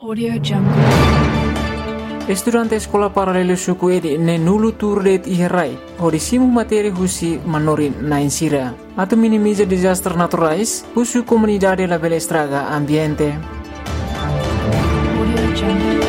Audio Jungle. Estudante Escola Paralelo Suku Edi ne nulu turdet iherai. Hodisimu materi husi manorin na insira. Atau minimiza disaster naturais, husu comunidade la bela estraga ambiente. Audio Jungle.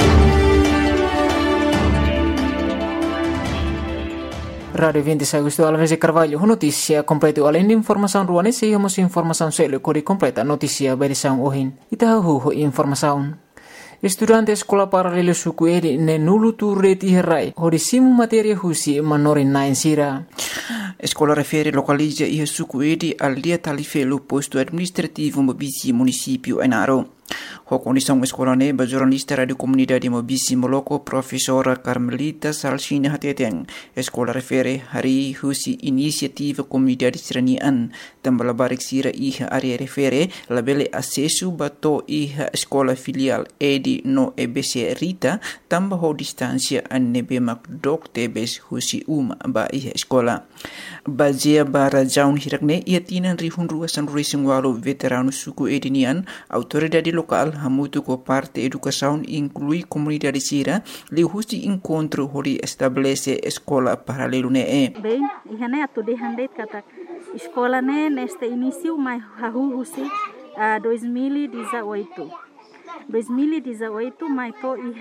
Radio 26 Agosto Alves de Carvalho, notícia completa. Além de informação ruane, seguimos informação séria que completa notícia berisão ohin. Itahu informação. Estudante Escola Paralelo Suku Edi ne nulu turret iherai. Hodisimu materia husi manorin na insira. Escola refere localiza e Suku Edi al dia talifelo posto administrativo Mobisi município Enaro. A condição escola neba jornalista radio comunidade Mobisi Moloko professora Carmelita Salsina Hateteng. Escola refere hari husi inisiativa comunidade seranian tambah barik sira iha area refere labele acesso bato iha escola filial Edi no EBC Rita tambah ho distância anebe makdok tebes husi ba iha escola. Bazia bara jaun hirakne ia tinan rihun ruasan racing walo veterano Suku Edinian autoridade local hamutu ko parte educação inclui comunidade sira li husi encontro hori estabelece escola paralelo ne bem ihane atu de handeit kata escola ne neste início mai hahu husi 2018 mai to